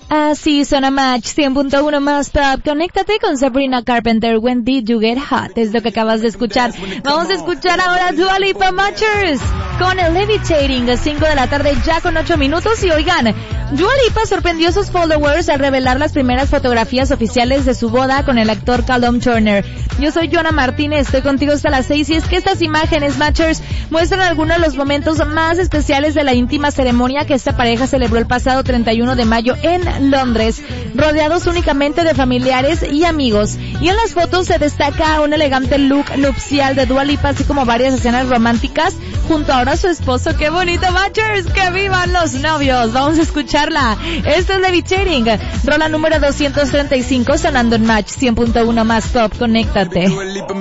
Así suena Match 100.1 más top. Conéctate con Sabrina Carpenter. When did you get hot? Es lo que acabas de escuchar. Vamos a escuchar ahora Dua Lipa Matchers con el Levitating a 5 de la tarde ya con 8 minutos. Y oigan, Dua Lipa sorprendió a sus followers al revelar las primeras fotografías oficiales de su boda con el actor Callum Turner. Yo soy Joana Martínez, estoy contigo hasta las 6 y es que estas imágenes Matchers muestran algunos de los momentos más especiales de la íntima ceremonia que esta pareja celebró el pasado 31 de mayo en Londres, rodeados únicamente de familiares y amigos. Y en las fotos se destaca un elegante look nupcial de Dua Lipa, así como varias escenas románticas junto ahora a su esposo. ¡Qué bonito, Matchers! ¡Que vivan los novios! Vamos a escucharla. Esto es Levitating, rola número 235 sonando en Match 100.1 más top. Conéctate.